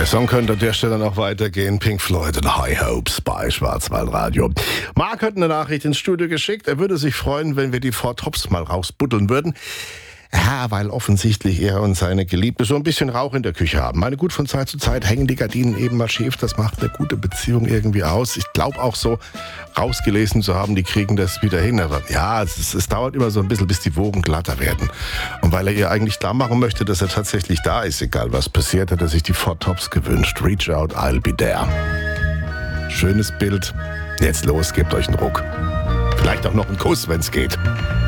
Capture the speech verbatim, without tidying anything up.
Song könnte an der Stelle noch weitergehen. Pink Floyd und High Hopes bei Schwarzwaldradio. Marc hat eine Nachricht ins Studio geschickt. Er würde sich freuen, wenn wir die Four Tops mal rausbuddeln würden. Ja, weil offensichtlich er und seine Geliebte so ein bisschen Rauch in der Küche haben. Meine gut, von Zeit zu Zeit hängen die Gardinen eben mal schief. Das macht eine gute Beziehung irgendwie aus. Ich glaube auch so, rausgelesen zu haben, die kriegen das wieder hin. Aber ja, es, es, es dauert immer so ein bisschen, bis die Wogen glatter werden. Und weil er ihr eigentlich klar machen möchte, dass er tatsächlich da ist, egal was passiert, hat er sich die Four Tops gewünscht. Reach out, I'll be there. Schönes Bild. Jetzt los, gebt euch einen Ruck. Vielleicht auch noch einen Kuss, wenn's geht.